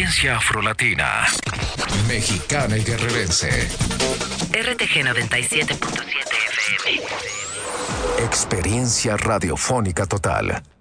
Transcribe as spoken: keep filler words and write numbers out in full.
Frecuencia afrolatina. Mexicana y guerrerense. R T G noventa y siete punto siete F M. Experiencia radiofónica total.